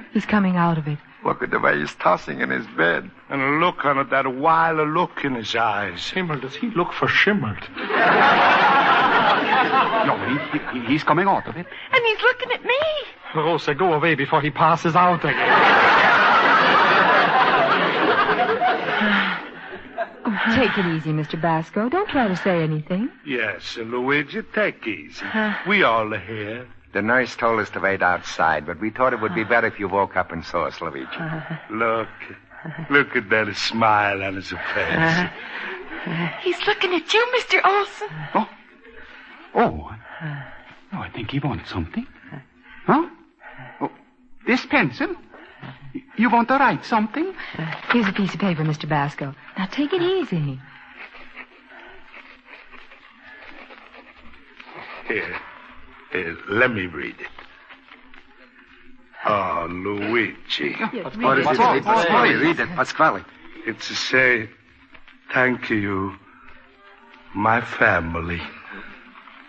He's coming out of it. Look at the way he's tossing in his bed. And a look on it, that wilder look in his eyes. Himmel, does he look verschimmelt? No, he's coming out of it. And he's looking at me. Rosa, go away before he passes out again. Take it easy, Mr. Basco. Don't try to say anything. Yes, Luigi, take easy. We all are here. The nurse told us to wait outside, but we thought it would be better if you woke up and saw us, Luigi. Look at that smile on his face. He's looking at you, Mr. Olson. Oh, I think he wants something. Huh? Oh, this pencil? You want to write something? Here's a piece of paper, Mr. Basco. Now take it easy. Here, let me read it. Oh, Luigi. What is it? Pasquale, read it. Pasquale. It's to say, thank you, my family.